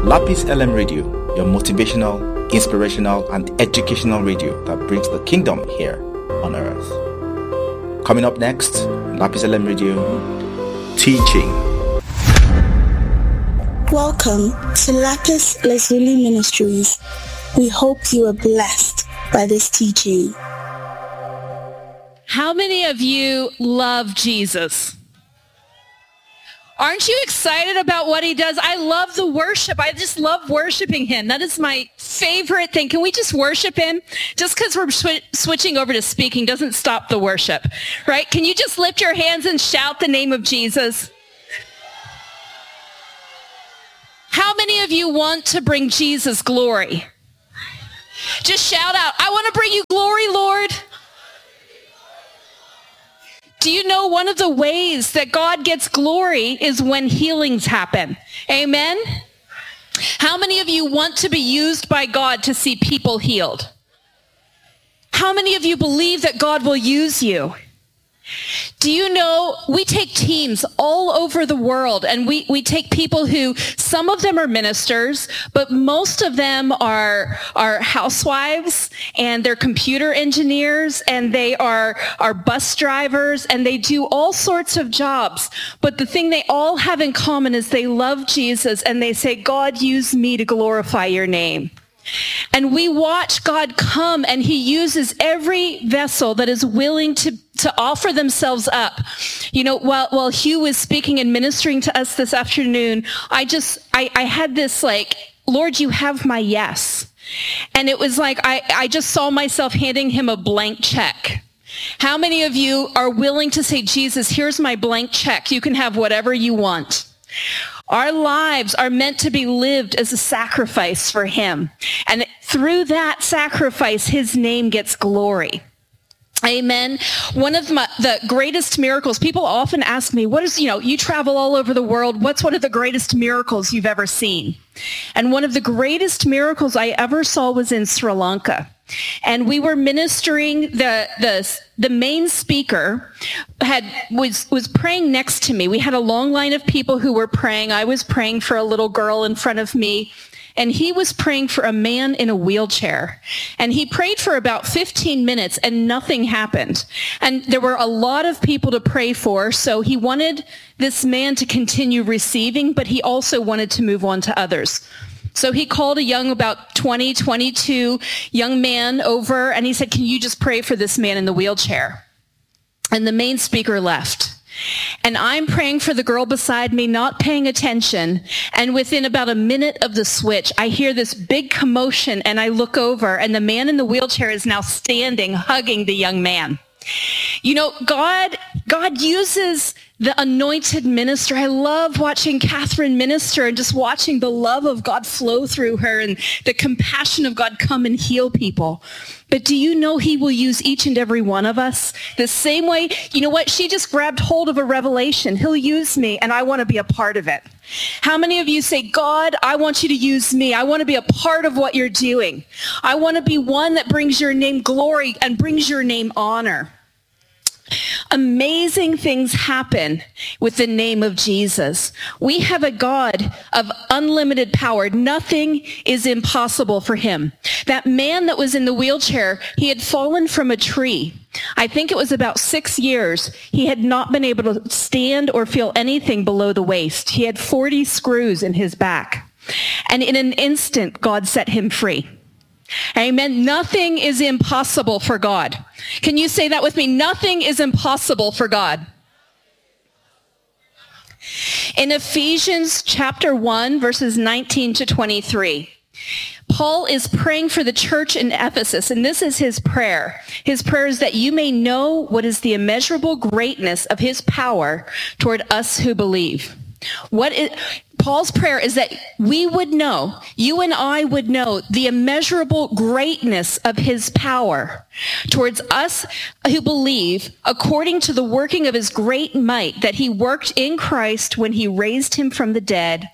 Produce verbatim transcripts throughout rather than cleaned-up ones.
Lapis L M Radio, your motivational, inspirational, and educational radio that brings the kingdom here on earth. Coming up next, Lapis L M Radio, teaching. Welcome to Lapis Lazuli Ministries. We hope you are blessed by this teaching. How many of you love Jesus? Aren't you excited about what he does? I love the worship. I just love worshiping him. That is my favorite thing. Can we just worship him? Just because we're sw- switching over to speaking doesn't stop the worship, right? Can you just lift your hands and shout the name of Jesus? How many of you want to bring Jesus glory? Just shout out, I want to bring you glory, Lord. Do you know one of the ways that God gets glory is when healings happen? Amen? How many of you want to be used by God to see people healed? How many of you believe that God will use you? Do you know, we take teams all over the world, and we, we take people who, some of them are ministers, but most of them are, are housewives, and they're computer engineers, and they are, are bus drivers, and they do all sorts of jobs. But the thing they all have in common is they love Jesus, and they say, God, use me to glorify your name. And we watch God come, and he uses every vessel that is willing to, to offer themselves up. You know, while, while Hugh was speaking and ministering to us this afternoon, I just, I, I had this like, Lord, you have my yes. And it was like, I, I just saw myself handing him a blank check. How many of you are willing to say, Jesus, here's my blank check. You can have whatever you want. Our lives are meant to be lived as a sacrifice for him. And through that sacrifice, his name gets glory. Amen. One of my, the greatest miracles, people often ask me, what is, you know, you travel all over the world. What's one of the greatest miracles you've ever seen? And one of the greatest miracles I ever saw was in Sri Lanka. And we were ministering, the, the, the main speaker had, was, was praying next to me. We had a long line of people who were praying. I was praying for a little girl in front of me. And he was praying for a man in a wheelchair. And he prayed for about fifteen minutes and nothing happened. And there were a lot of people to pray for. So he wanted this man to continue receiving, but he also wanted to move on to others. So he called a young, about twenty, twenty-two young man over, and he said, can you just pray for this man in the wheelchair? And the main speaker left. And I'm praying for the girl beside me, not paying attention. And within about a minute of the switch, I hear this big commotion, and I look over, and the man in the wheelchair is now standing, hugging the young man. You know, God, God uses the anointed minister. I love watching Catherine minister and just watching the love of God flow through her and the compassion of God come and heal people. But do you know he will use each and every one of us the same way? You know what? She just grabbed hold of a revelation. He'll use me, and I want to be a part of it. How many of you say, God, I want you to use me. I want to be a part of what you're doing. I want to be one that brings your name glory and brings your name honor. Amazing things happen with the name of Jesus. We have a God of unlimited power. Nothing is impossible for him. That man that was in the wheelchair, he had fallen from a tree. I think it was about six years. He had not been able to stand or feel anything below the waist. He had forty screws in his back. And in an instant, God set him free. Amen. Nothing is impossible for God. Can you say that with me? Nothing is impossible for God. In Ephesians chapter one, verses nineteen to twenty-three, Paul is praying for the church in Ephesus, and this is his prayer. His prayer is that you may know what is the immeasurable greatness of his power toward us who believe. What is, Paul's prayer is that we would know, you and I would know the immeasurable greatness of his power towards us who believe, according to the working of his great might that he worked in Christ when he raised him from the dead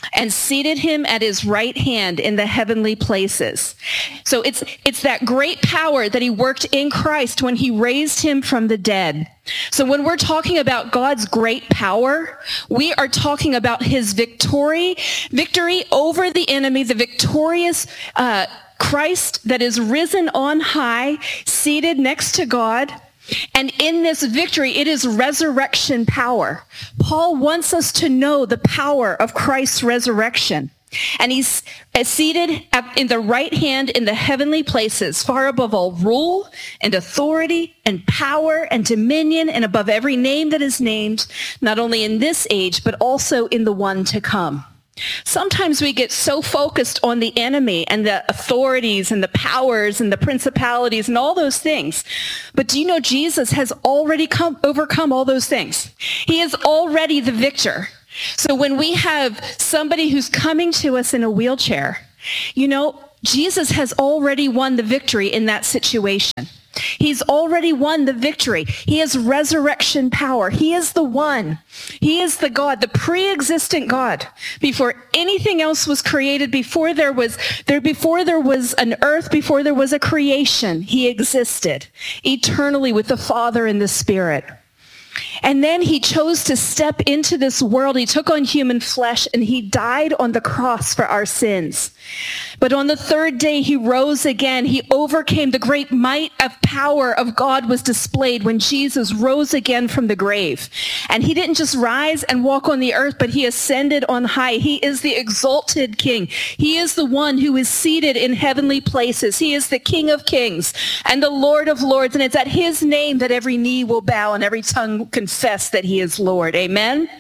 and seated him at his right hand in the heavenly places. So it's it's that great power that he worked in Christ when he raised him from the dead. So when we're talking about God's great power, we are talking about his victory, victory over the enemy, the victorious uh, Christ that is risen on high, seated next to God. And in this victory, it is resurrection power. Paul wants us to know the power of Christ's resurrection. And he's seated in the right hand in the heavenly places, far above all rule and authority and power and dominion and above every name that is named, not only in this age, but also in the one to come. Sometimes we get so focused on the enemy and the authorities and the powers and the principalities and all those things. But do you know Jesus has already come, overcome all those things? He is already the victor. So when we have somebody who's coming to us in a wheelchair, you know, Jesus has already won the victory in that situation. He's already won the victory. He has resurrection power. He is the one. He is the God, the pre-existent God. Before anything else was created, before there was there before there was an earth, before there was a creation, he existed eternally with the Father and the Spirit. And then he chose to step into this world. He took on human flesh and he died on the cross for our sins. But on the third day, he rose again. He overcame. The great might of power of God was displayed when Jesus rose again from the grave. And he didn't just rise and walk on the earth, but he ascended on high. He is the exalted King. He is the one who is seated in heavenly places. He is the King of kings and the Lord of lords. And it's at his name that every knee will bow and every tongue confess that he is Lord. Amen.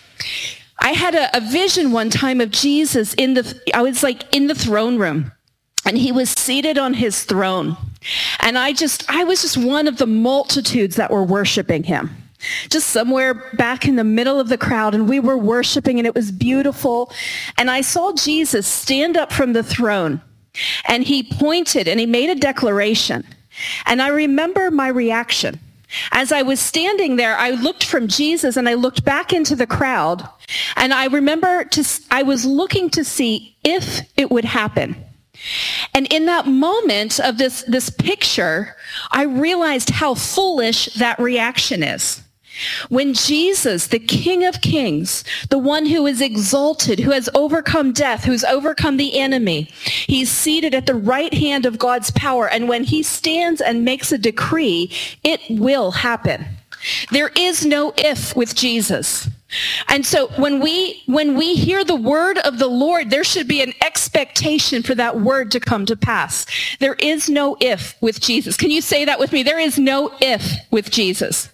I had a, a vision one time of Jesus in the, I was like in the throne room, and he was seated on his throne. And I just, I was just one of the multitudes that were worshiping him, just somewhere back in the middle of the crowd. And we were worshiping and it was beautiful. And I saw Jesus stand up from the throne and he pointed and he made a declaration. And I remember my reaction. As I was standing there, I looked from Jesus and I looked back into the crowd, and I remember to, I was looking to see if it would happen. And in that moment of this, this picture, I realized how foolish that reaction is. When Jesus, the King of Kings, the one who is exalted, who has overcome death, who's overcome the enemy, he's seated at the right hand of God's power. And when he stands and makes a decree, it will happen. There is no if with Jesus. And so when we when we hear the word of the Lord, there should be an expectation for that word to come to pass. There is no if with Jesus. Can you say that with me? There is no if with Jesus.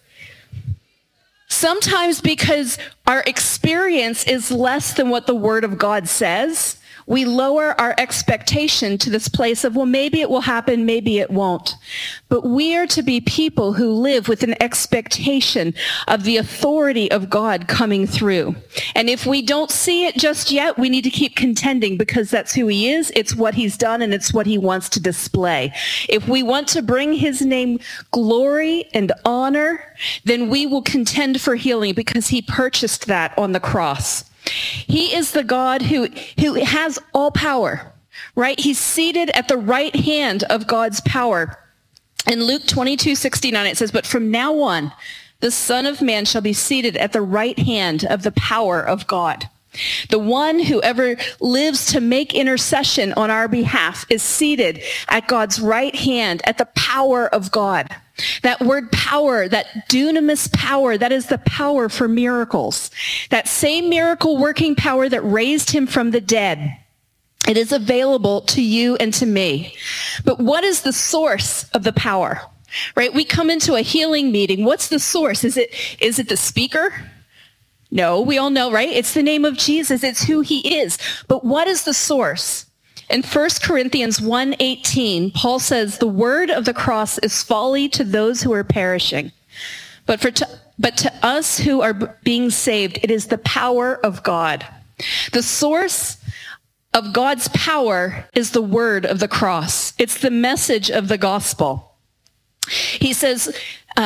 Sometimes because our experience is less than what the Word of God says, we lower our expectation to this place of, well, maybe it will happen, maybe it won't. But we are to be people who live with an expectation of the authority of God coming through. And if we don't see it just yet, we need to keep contending, because that's who he is, it's what he's done, and it's what he wants to display. If we want to bring his name glory and honor, then we will contend for healing, because he purchased that on the cross. He is the God who, who has all power, right? He's seated at the right hand of God's power. In Luke twenty-two sixty-nine, it says, "But from now on, the Son of Man shall be seated at the right hand of the power of God." The one who ever lives to make intercession on our behalf is seated at God's right hand at the power of God. That word power, that dunamis power, that is the power for miracles. That same miracle working power that raised him from the dead. It is available to you and to me. But what is the source of the power? Right? We come into a healing meeting. What's the source? Is it, is it the speaker? No, we all know, right? It's the name of Jesus. It's who he is. But what is the source? In First Corinthians one eighteen, Paul says, "The word of the cross is folly to those who are perishing. But, for to, but to us who are being saved, it is the power of God." The source of God's power is the word of the cross. It's the message of the gospel. He says, uh,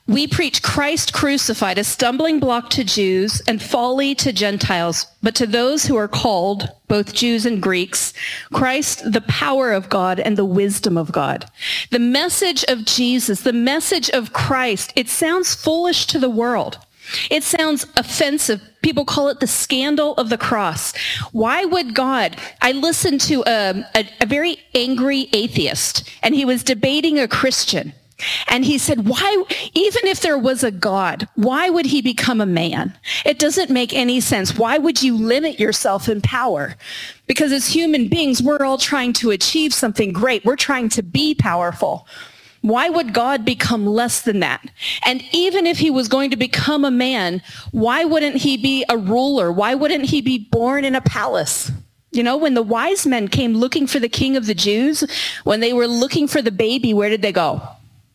We preach Christ crucified, a stumbling block to Jews and folly to Gentiles, but to those who are called, both Jews and Greeks, Christ, the power of God and the wisdom of God. The message of Jesus, the message of Christ, it sounds foolish to the world. It sounds offensive. People call it the scandal of the cross. Why would God? I listened to a, a, a very angry atheist, and he was debating a Christian. And he said, why, even if there was a God, why would he become a man? It doesn't make any sense. Why would you limit yourself in power? Because as human beings, we're all trying to achieve something great. We're trying to be powerful. Why would God become less than that? And even if he was going to become a man, why wouldn't he be a ruler? Why wouldn't he be born in a palace? You know, when the wise men came looking for the king of the Jews, when they were looking for the baby, where did they go?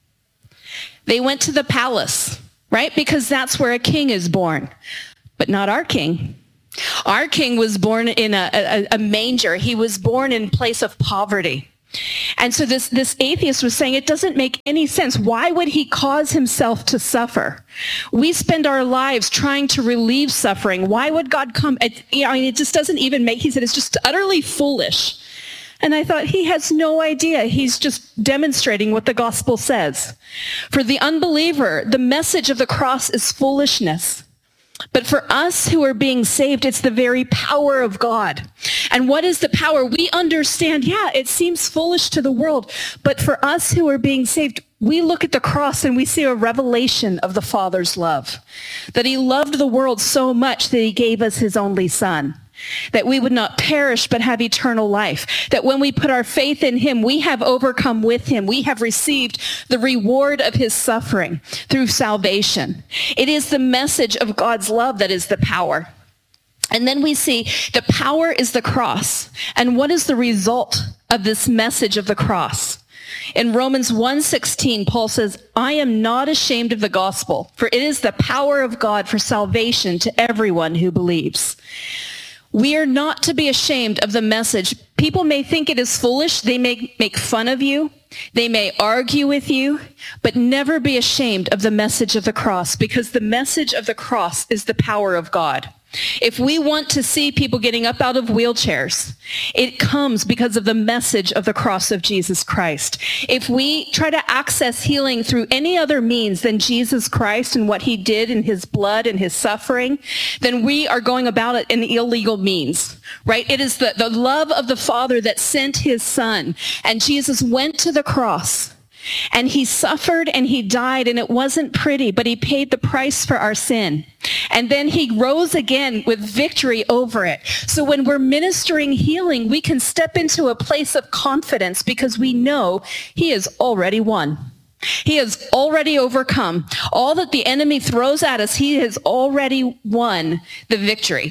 They went to the palace, right? Because that's where a king is born, but not our king. Our king was born in a, a, a manger. He was born in place of poverty. And so this, this atheist was saying it doesn't make any sense. Why would he cause himself to suffer? We spend our lives trying to relieve suffering. Why would God come? It, you know, I mean, it just doesn't even make, he said, it's just utterly foolish. And I thought, he has no idea. He's just demonstrating what the gospel says. For the unbeliever, the message of the cross is foolishness. But for us who are being saved, it's the very power of God. And what is the power? We understand, yeah, it seems foolish to the world. But for us who are being saved, we look at the cross and we see a revelation of the Father's love. That he loved the world so much that he gave us his only Son. That we would not perish but have eternal life. That when we put our faith in him, we have overcome with him. We have received the reward of his suffering through salvation. It is the message of God's love that is the power. And then we see the power is the cross. And what is the result of this message of the cross? In Romans one sixteen, Paul says, I am not ashamed of the gospel, for it is the power of God for salvation to everyone who believes. We are not to be ashamed of the message. People may think it is foolish. They may make fun of you. They may argue with you, but never be ashamed of the message of the cross, because the message of the cross is the power of God. If we want to see people getting up out of wheelchairs, it comes because of the message of the cross of Jesus Christ. If we try to access healing through any other means than Jesus Christ and what he did in his blood and his suffering, then we are going about it in illegal means, right? It is the, the love of the Father that sent his Son, and Jesus went to the cross. And he suffered and he died, and it wasn't pretty, but he paid the price for our sin. And then he rose again with victory over it. So when we're ministering healing, we can step into a place of confidence because we know he has already won. He has already overcome. All that the enemy throws at us, he has already won the victory.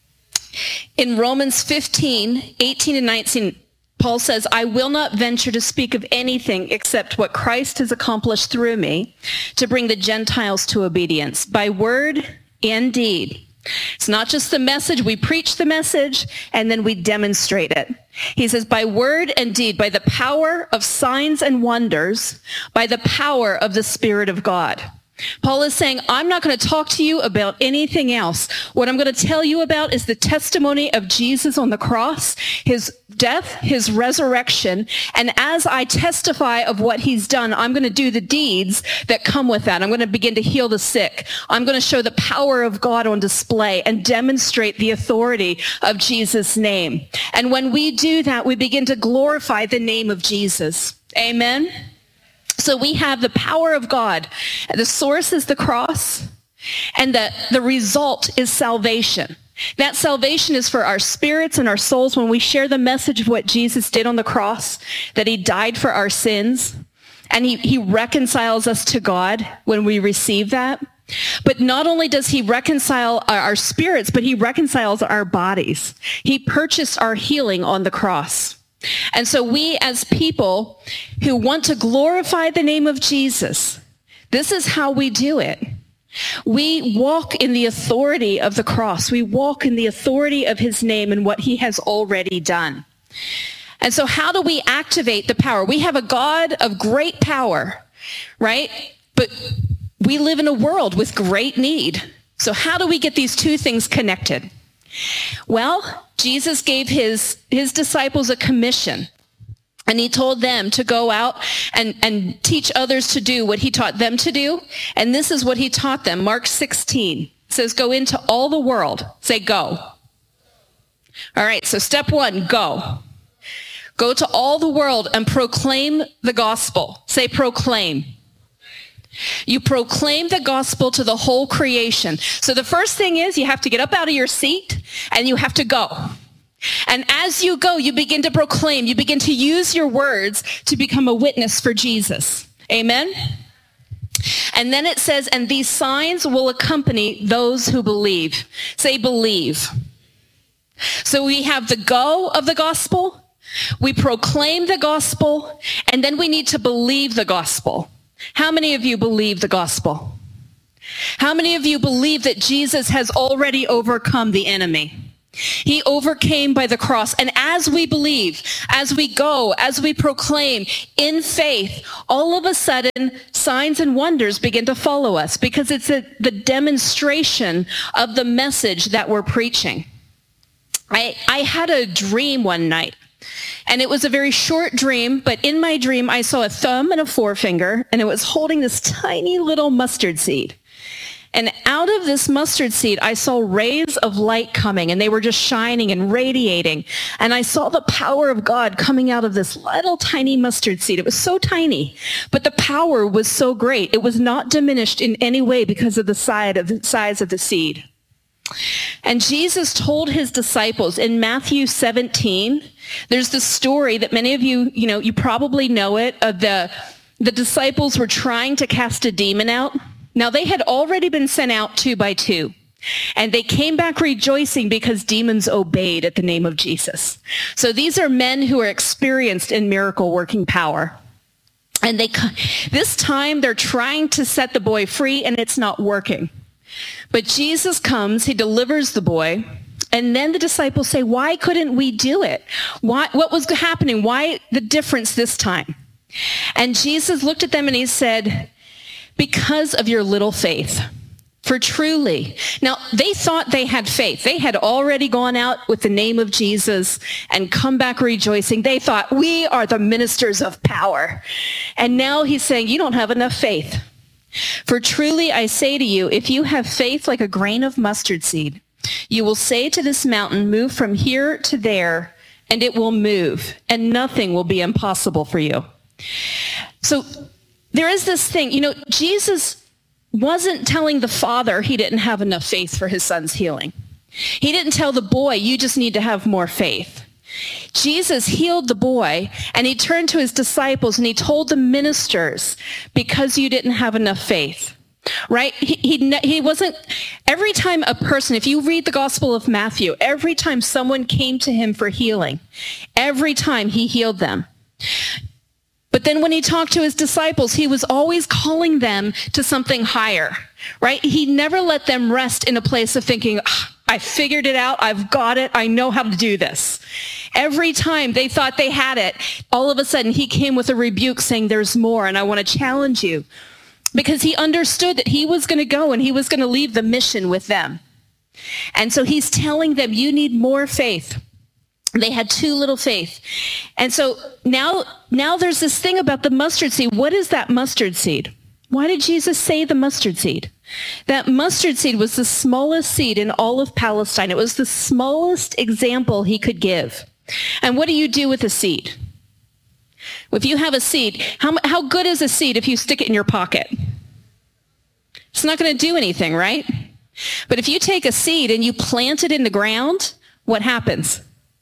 In Romans fifteen, eighteen and nineteen, Paul says, I will not venture to speak of anything except what Christ has accomplished through me to bring the Gentiles to obedience by word and deed. It's not just the message. We preach the message and then we demonstrate it. He says, by word and deed, by the power of signs and wonders, by the power of the Spirit of God. Paul is saying, I'm not going to talk to you about anything else. What I'm going to tell you about is the testimony of Jesus on the cross, his death, his resurrection. And as I testify of what he's done, I'm going to do the deeds that come with that. I'm going to begin to heal the sick. I'm going to show the power of God on display and demonstrate the authority of Jesus' name. And when we do that, we begin to glorify the name of Jesus. Amen. So we have the power of God. The source is the cross, and the, the result is salvation. That salvation is for our spirits and our souls when we share the message of what Jesus did on the cross, that he died for our sins, and he, he reconciles us to God when we receive that. But not only does he reconcile our, our spirits, but he reconciles our bodies. He purchased our healing on the cross. And so we as people who want to glorify the name of Jesus, this is how we do it. We walk in the authority of the cross. We walk in the authority of his name and what he has already done. And so how do we activate the power? We have a God of great power, right? But we live in a world with great need. So how do we get these two things connected? Well, Jesus gave his, his disciples a commission, and he told them to go out and, and teach others to do what he taught them to do. And this is what he taught them. Mark sixteen says, go into all the world. Say, go. All right, so step one, go. Go to all the world and proclaim the gospel. Say, proclaim. You proclaim the gospel to the whole creation. So the first thing is you have to get up out of your seat and you have to go. And as you go, you begin to proclaim. You begin to use your words to become a witness for Jesus. Amen? And then it says, and these signs will accompany those who believe. Say, believe. So we have the go of the gospel, we proclaim the gospel, and then we need to believe the gospel. How many of you believe the gospel? How many of you believe that Jesus has already overcome the enemy? He overcame by the cross. And as we believe, as we go, as we proclaim in faith, all of a sudden signs and wonders begin to follow us because it's a, the demonstration of the message that we're preaching. I, I had a dream one night. And it was a very short dream, but in my dream, I saw a thumb and a forefinger, and it was holding this tiny little mustard seed. And out of this mustard seed, I saw rays of light coming, and they were just shining and radiating. And I saw the power of God coming out of this little tiny mustard seed. It was so tiny, but the power was so great. It was not diminished in any way because of the size of the, size of the seed. And Jesus told his disciples in Matthew seventeen, there's this story that many of you, you know, you probably know it, of the, the disciples were trying to cast a demon out. Now they had already been sent out two by two, and they came back rejoicing because demons obeyed at the name of Jesus. So these are men who are experienced in miracle working power. And they, this time they're trying to set the boy free, and it's not working. But Jesus comes, he delivers the boy, and then the disciples say, why couldn't we do it? Why, what was happening? Why the difference this time? And Jesus looked at them and he said, because of your little faith. For truly, now they thought they had faith. They had already gone out with the name of Jesus and come back rejoicing. They thought, we are the ministers of power. And now he's saying, you don't have enough faith. For truly I say to you, if you have faith like a grain of mustard seed, you will say to this mountain, move from here to there, and it will move, and nothing will be impossible for you. So there is this thing, you know, Jesus wasn't telling the father he didn't have enough faith for his son's healing. He didn't tell the boy, you just need to have more faith. Jesus healed the boy, and he turned to his disciples and he told the ministers, because you didn't have enough faith, right? He, he, he wasn't, every time a person, if you read the Gospel of Matthew, every time someone came to him for healing, every time he healed them. But then when he talked to his disciples, he was always calling them to something higher, right? He never let them rest in a place of thinking, oh, I figured it out, I've got it, I know how to do this. Every time they thought they had it, all of a sudden he came with a rebuke saying, there's more, and I want to challenge you. Because he understood that he was going to go and he was going to leave the mission with them. And so he's telling them, you need more faith. They had too little faith. And so now, now there's this thing about the mustard seed. What is that mustard seed? Why did Jesus say the mustard seed? That mustard seed was the smallest seed in all of Palestine. It was the smallest example he could give. And what do you do with a seed? If you have a seed, how, how good is a seed if you stick it in your pocket? It's not going to do anything, right? But if you take a seed and you plant it in the ground, what happens?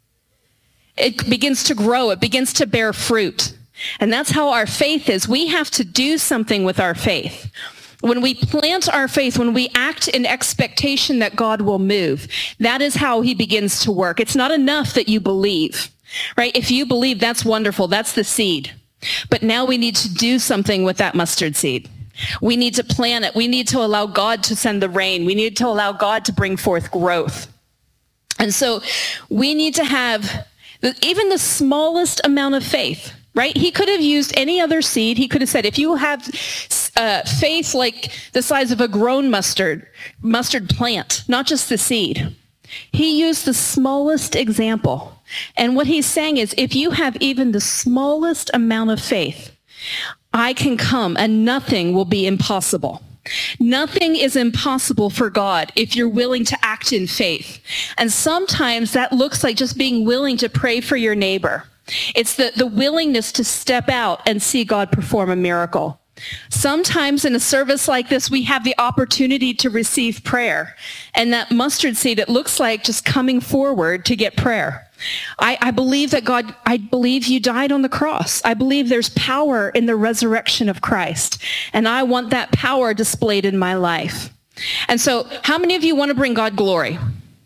It begins to grow. It begins to bear fruit. And that's how our faith is. We have to do something with our faith. When we plant our faith, when we act in expectation that God will move, that is how he begins to work. It's not enough that you believe, right? If you believe, that's wonderful. That's the seed. But now we need to do something with that mustard seed. We need to plant it. We need to allow God to send the rain. We need to allow God to bring forth growth. And so we need to have even the smallest amount of faith right? He could have used any other seed. He could have said, if you have uh, faith like the size of a grown mustard, mustard plant, not just the seed. He used the smallest example. And what he's saying is, if you have even the smallest amount of faith, I can come and nothing will be impossible. Nothing is impossible for God if you're willing to act in faith. And sometimes that looks like just being willing to pray for your neighbor. It's the, the willingness to step out and see God perform a miracle. Sometimes in a service like this, we have the opportunity to receive prayer. And that mustard seed, it looks like just coming forward to get prayer. I, I believe that God, I believe you died on the cross. I believe there's power in the resurrection of Christ. And I want that power displayed in my life. And so how many of you want to bring God glory?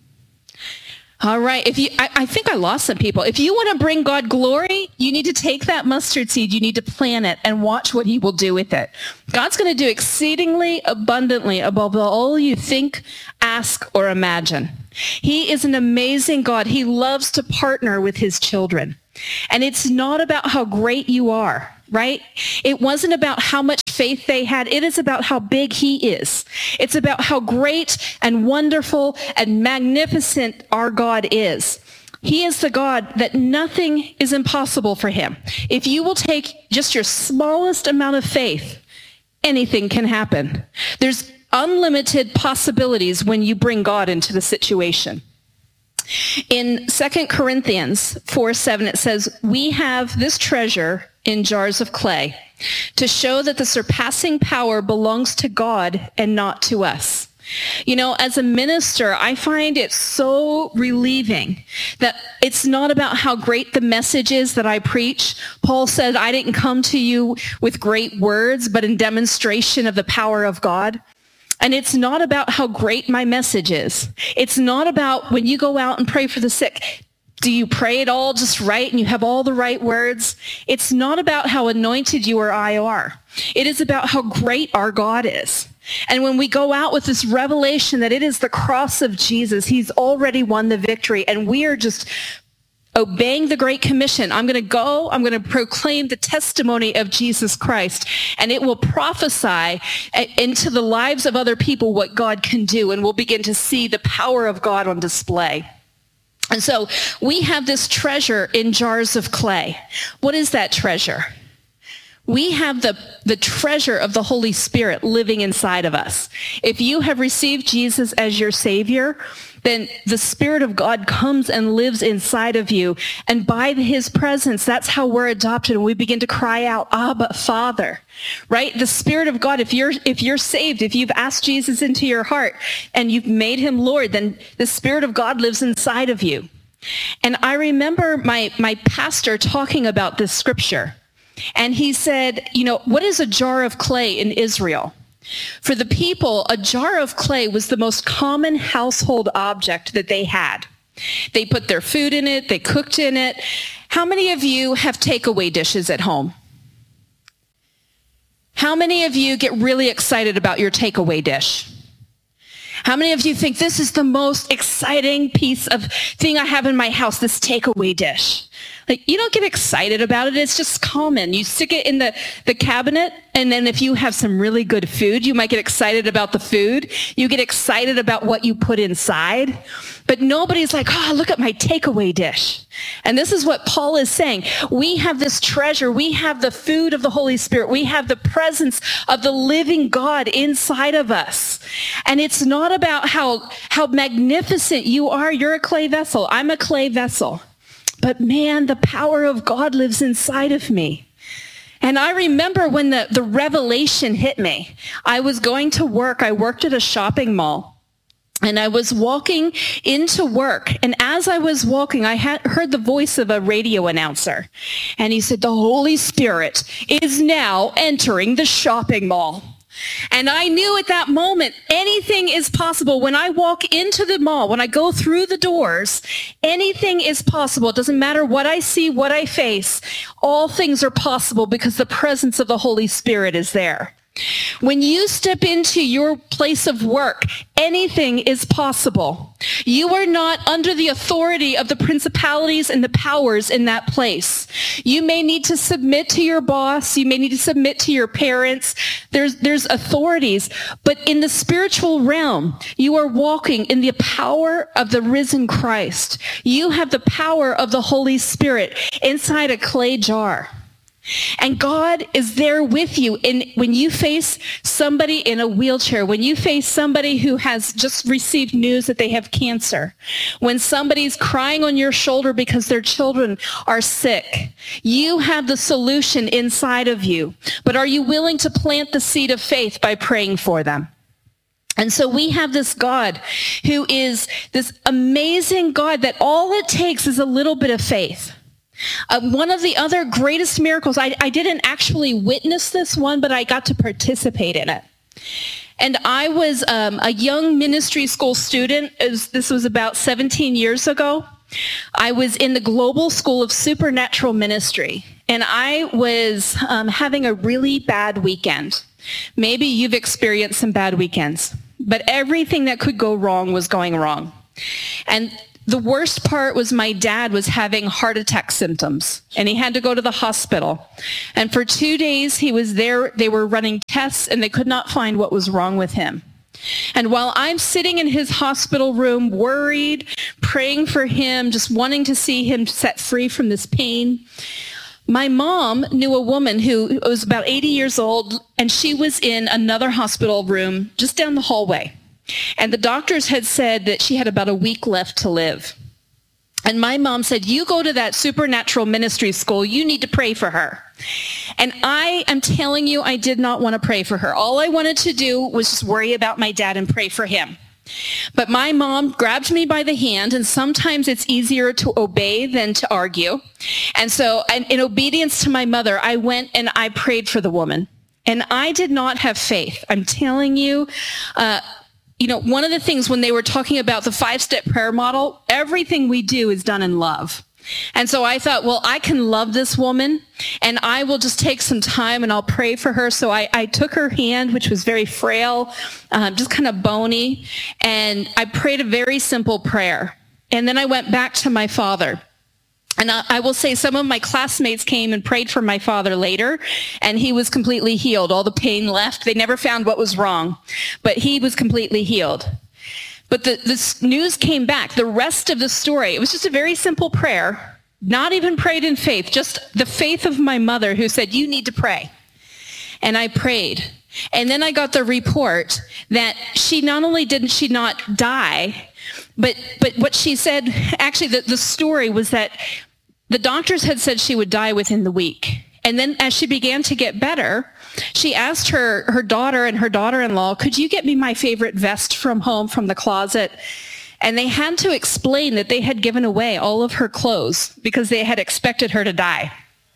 All right. If you, I, I think I lost some people. If you want to bring God glory, you need to take that mustard seed. You need to plant it and watch what he will do with it. God's going to do exceedingly abundantly above all you think, ask, or imagine. He is an amazing God. He loves to partner with his children. And it's not about how great you are, right? It wasn't about how much faith they had. It is about how big he is. It's about how great and wonderful and magnificent our God is. He is the God that nothing is impossible for him. If you will take just your smallest amount of faith, anything can happen. There's unlimited possibilities when you bring God into the situation. In Second Corinthians four seven, it says, we have this treasure in jars of clay to show that the surpassing power belongs to God and not to us. You know, as a minister, I find it so relieving that it's not about how great the message is that I preach. Paul said, I didn't come to you with great words, but in demonstration of the power of God. And it's not about how great my message is. It's not about when you go out and pray for the sick, do you pray it all just right and you have all the right words? It's not about how anointed you or I are. It is about how great our God is. And when we go out with this revelation that it is the cross of Jesus, he's already won the victory, and we are just obeying the Great Commission. I'm going to go, I'm going to proclaim the testimony of Jesus Christ, and it will prophesy into the lives of other people what God can do, and we'll begin to see the power of God on display. And so we have this treasure in jars of clay. What is that treasure? We have the, the treasure of the Holy Spirit living inside of us. If you have received Jesus as your Savior, then the Spirit of God comes and lives inside of you. And by his presence, that's how we're adopted. And we begin to cry out, Abba, Father, right? The Spirit of God, if you're, if you're saved, if you've asked Jesus into your heart and you've made him Lord, then the Spirit of God lives inside of you. And I remember my, my pastor talking about this scripture. And he said, you know, what is a jar of clay in Israel? For the people, a jar of clay was the most common household object that they had. They put their food in it, they cooked in it. How many of you have takeaway dishes at home? How many of you get really excited about your takeaway dish? How many of you think this is the most exciting piece of thing I have in my house, this takeaway dish? Like, you don't get excited about it. It's just common. You stick it in the, the cabinet, and then if you have some really good food, you might get excited about the food. You get excited about what you put inside. But nobody's like, oh, look at my takeaway dish. And this is what Paul is saying. We have this treasure. We have the food of the Holy Spirit. We have the presence of the living God inside of us. And it's not about how, how magnificent you are. You're a clay vessel. I'm a clay vessel. But man, the power of God lives inside of me. And I remember when the, the revelation hit me. I was going to work. I worked at a shopping mall. And I was walking into work. And as I was walking, I had heard the voice of a radio announcer. And he said, the Holy Spirit is now entering the shopping mall. And I knew at that moment, anything is possible. When I walk into the mall, when I go through the doors, anything is possible. It doesn't matter what I see, what I face. All things are possible because the presence of the Holy Spirit is there. When you step into your place of work, anything is possible. You are not under the authority of the principalities and the powers in that place. You may need to submit to your boss. You may need to submit to your parents. There's, there's authorities. But in the spiritual realm, you are walking in the power of the risen Christ. You have the power of the Holy Spirit inside a clay jar. And God is there with you. And when you face somebody in a wheelchair, when you face somebody who has just received news that they have cancer, when somebody's crying on your shoulder because their children are sick, you have the solution inside of you. But are you willing to plant the seed of faith by praying for them? And so we have this God who is this amazing God that all it takes is a little bit of faith. Uh, one of the other greatest miracles, I, I didn't actually witness this one, but I got to participate in it. And I was um, a young ministry school student. It was, this was about seventeen years ago. I was in the Global School of Supernatural Ministry, and I was um, having a really bad weekend. Maybe you've experienced some bad weekends, but everything that could go wrong was going wrong. And the worst part was my dad was having heart attack symptoms, and he had to go to the hospital. And for two days he was there. They were running tests, and they could not find what was wrong with him. And while I'm sitting in his hospital room, worried, praying for him, just wanting to see him set free from this pain, my mom knew a woman who was about eighty years old, and she was in another hospital room just down the hallway. And the doctors had said that she had about a week left to live. And my mom said, you go to that supernatural ministry school, you need to pray for her. And I am telling you, I did not want to pray for her. All I wanted to do was just worry about my dad and pray for him. But my mom grabbed me by the hand, and sometimes it's easier to obey than to argue. And so in obedience to my mother, I went and I prayed for the woman. And I did not have faith. I'm telling you, uh, You know, one of the things when they were talking about the five-step prayer model, everything we do is done in love. And so I thought, well, I can love this woman, and I will just take some time and I'll pray for her. So I, I took her hand, which was very frail, um, just kind of bony, and I prayed a very simple prayer. And then I went back to my father. And I, I will say some of my classmates came and prayed for my father later, and he was completely healed. All the pain left. They never found what was wrong, but he was completely healed. But the, this news came back. The rest of the story, it was just a very simple prayer, not even prayed in faith, just the faith of my mother who said, you need to pray. And I prayed. And then I got the report that she not only didn't she not die, but, but what she said, actually the, the story was that the doctors had said she would die within the week. And then as she began to get better, she asked her, her daughter and her daughter-in-law, could you get me my favorite vest from home, from the closet? And they had to explain that they had given away all of her clothes because they had expected her to die.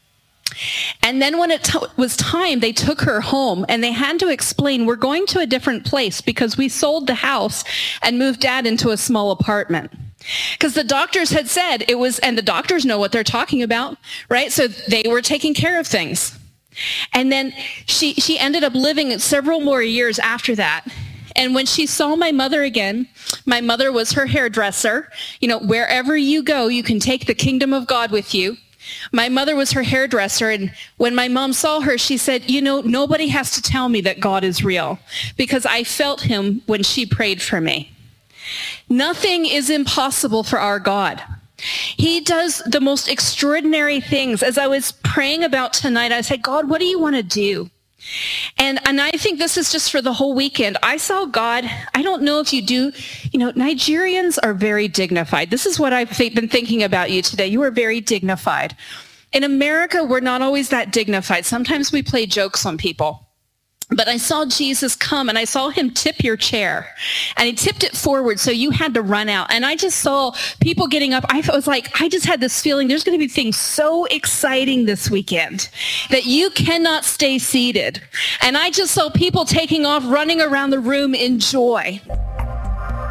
And then when it t- was time, they took her home, and they had to explain, we're going to a different place because we sold the house and moved Dad into a small apartment. Because the doctors had said it was, and the doctors know what they're talking about, right? So they were taking care of things. And then she, she ended up living several more years after that. And when she saw my mother again, my mother was her hairdresser. You know, wherever you go, you can take the kingdom of God with you. My mother was her hairdresser, and when my mom saw her, she said, you know, nobody has to tell me that God is real, because I felt him when she prayed for me. Nothing is impossible for our God. He does the most extraordinary things. As I was praying about tonight, I said, God, what do you want to do? And and I think this is just for the whole weekend. I saw God, I don't know if you do, you know, Nigerians are very dignified. This is what I've th- been thinking about you today. You are very dignified. In America, we're not always that dignified. Sometimes we play jokes on people. But I saw Jesus come, and I saw him tip your chair, and he tipped it forward, so you had to run out. And I just saw people getting up. I was like, I just had this feeling there's going to be things so exciting this weekend that you cannot stay seated. And I just saw people taking off, running around the room in joy.